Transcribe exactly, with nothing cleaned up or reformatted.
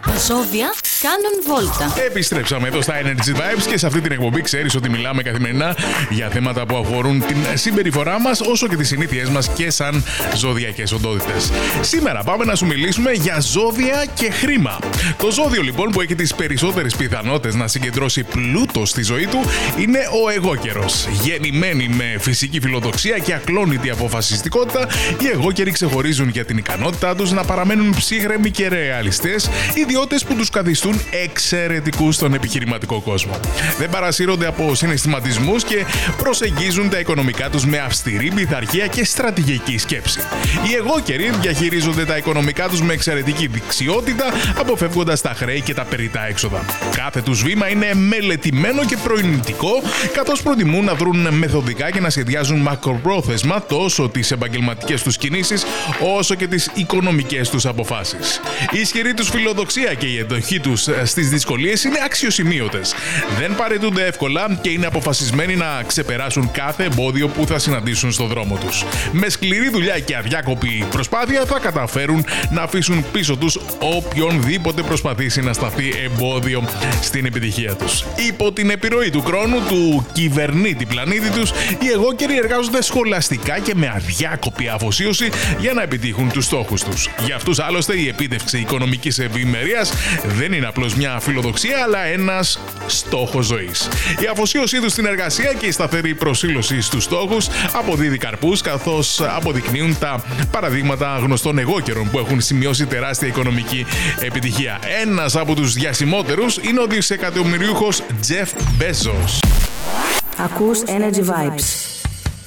Ζώδια κάνουν βόλτα. Επιστρέψαμε εδώ στα Energy Vibes και σε αυτή την εκπομπή ξέρεις ότι μιλάμε καθημερινά για θέματα που αφορούν την συμπεριφορά μας όσο και τις συνήθειές μας και σαν ζωδιακές οντότητες. Σήμερα πάμε να σου μιλήσουμε για ζώδια και χρήμα. Το ζώδιο λοιπόν που έχει τις περισσότερες πιθανότητες να συγκεντρώσει πλούτο στη ζωή του είναι ο εγώκερος. Γεννημένοι με φυσική φιλοδοξία και ακλόνητη αποφασιστικότητα, οι εγώκεροι ξεχωρίζουν για την ικανότητά τους να παραμένουν ψύχρεμοι και ρεαλιστές, ιδιότητες που τους καθιστούν εξαιρετικούς στον επιχειρηματικό κόσμο. Δεν παρασύρονται από συναισθηματισμούς και προσεγγίζουν τα οικονομικά τους με αυστηρή πειθαρχία και στρατηγική σκέψη. Οι εγώκεροι διαχειρίζονται τα οικονομικά τους με εξαιρετική δεξιότητα, αποφεύγοντας τα χρέη και τα περιττά έξοδα. Κάθε τους βήμα είναι μελετημένο και προημητικό, καθώς προτιμούν να δρουν μεθοδικά και να σχεδιάζουν μακροπρόθεσμα τόσο τις επαγγελματικές τους κινήσεις όσο και τις οικονομικές τους αποφάσεις. Η ισχυρή τους φιλοδοξία και η εντοχή τους στις δυσκολίες είναι αξιοσημείωτες. Δεν παραιτούνται εύκολα και είναι αποφασισμένοι να ξεπεράσουν κάθε εμπόδιο που θα συναντήσουν στο δρόμο τους. Με σκληρή δουλειά και αδιάκοπη προσπάθεια θα καταφέρουν να αφήσουν πίσω τους οποιονδήποτε προσπαθήσει να σταθεί εμπόδιο στην επιτυχία τους. Υπό την επιρροή του χρόνου του κυβερνήτη πλανήτη τους, οι εγώκεροι εργάζονται σχολαστικά και με αδιάκοπη αφοσίωση για να επιτύχουν τους στόχους τους. Για αυτούς άλλωστε η επίτευξη οικονομικής ευημερίας δεν είναι απλώς μια φιλοδοξία, αλλά ένας στόχος ζωής. Η αφοσίωσή τους στην εργασία και η σταθερή προσήλωση στους στόχους αποδίδει καρπούς, καθώς αποδεικνύουν τα παραδείγματα γνωστών εγώκερων που έχουν σημειώσει τεράστια οικονομική επιτυχία. Ένας από τους διασημότερους είναι ο δισεκατομμυριούχος Jeff Bezos. Ακούς Energy Vibes.